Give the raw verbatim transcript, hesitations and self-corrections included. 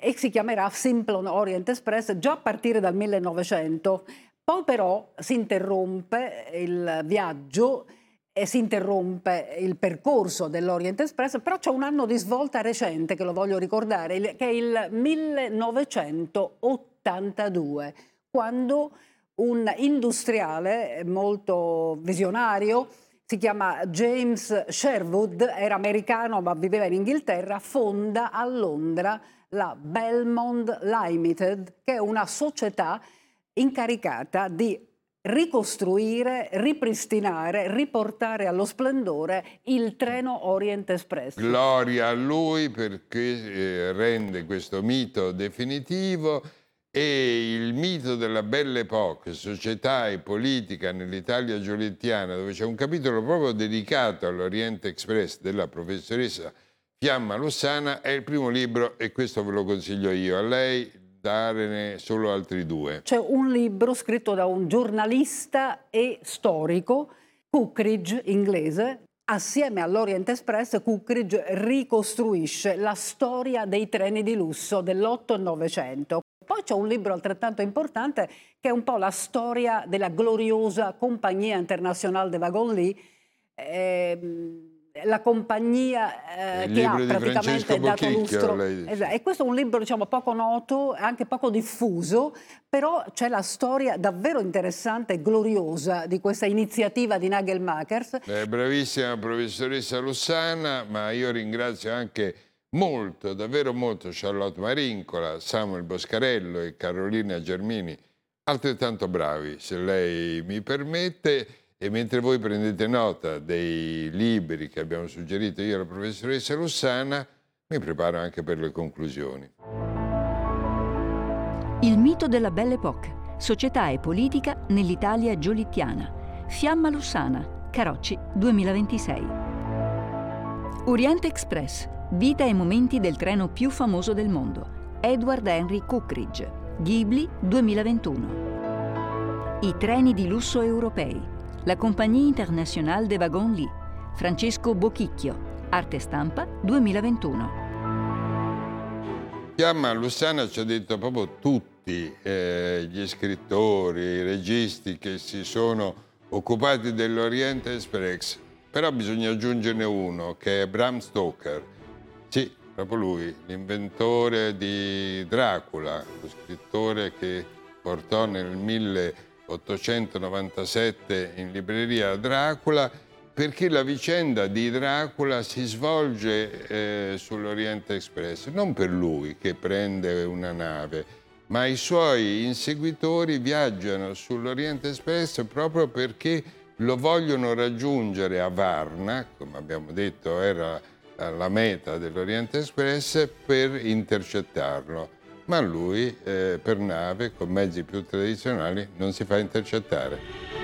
e si chiamerà Simplon Orient Express già a partire dal millenovecento. Poi però si interrompe il viaggio e si interrompe il percorso dell'Orient Express, però c'è un anno di svolta recente che lo voglio ricordare, il- che è il millenovecentottantadue, quando un industriale molto visionario, si chiama James Sherwood, era americano ma viveva in Inghilterra, fonda a Londra la Belmont Limited, che è una società incaricata di ricostruire, ripristinare, riportare allo splendore il treno Orient Express. Gloria a lui perché eh, rende questo mito definitivo, e il mito della Belle Époque, società e politica nell'Italia giolittiana, dove c'è un capitolo proprio dedicato all'Orient Express della professoressa Fiamma Lussana, è il primo libro e questo ve lo consiglio io. A lei darne solo altri due. C'è un libro scritto da un giornalista e storico, Cookridge, inglese. Assieme all'Orient Express, Cookridge ricostruisce la storia dei treni di lusso dell'Otto e Novecento. Poi c'è un libro altrettanto importante che è un po' la storia della gloriosa Compagnia Internationale de Wagon-Lit, ehm, la compagnia eh, Il che ha libro di Francesco praticamente dato Bocchicchio, lustro. lei dice. Esatto. E questo è un libro, diciamo, poco noto, anche poco diffuso, però c'è la storia davvero interessante e gloriosa di questa iniziativa di Nagelmakers. Eh, bravissima professoressa Lussana, ma io ringrazio anche molto, davvero molto, Charlotte Marincola, Samuel Boscarello e Carolina Germini, altrettanto bravi, se lei mi permette. E mentre voi prendete nota dei libri che abbiamo suggerito io alla professoressa Lussana, mi preparo anche per le conclusioni. Il mito della Belle Époque, società e politica nell'Italia giolittiana. Fiamma Lussana, Carocci duemilaventisei. Orient Express, vita e momenti del treno più famoso del mondo. Edward Henry Cookridge, Ghibli duemilaventuno. I treni di lusso europei. La Compagnie Internationale de Wagon-Lit, Francesco Bocchicchio, Arte Stampa duemilaventuno. Fiamma Lussana ci ha detto proprio tutti eh, gli scrittori, i registi che si sono occupati dell'Orient Express, però bisogna aggiungerne uno, che è Bram Stoker. Sì, proprio lui, l'inventore di Dracula, lo scrittore che portò nel milleottocentonovantasette in libreria Dracula, perché la vicenda di Dracula si svolge eh, sull'Orient Express, non per lui che prende una nave, ma i suoi inseguitori viaggiano sull'Orient Express proprio perché lo vogliono raggiungere a Varna, come abbiamo detto era la meta dell'Orient Express, per intercettarlo. Ma lui eh, per nave, con mezzi più tradizionali, non si fa intercettare.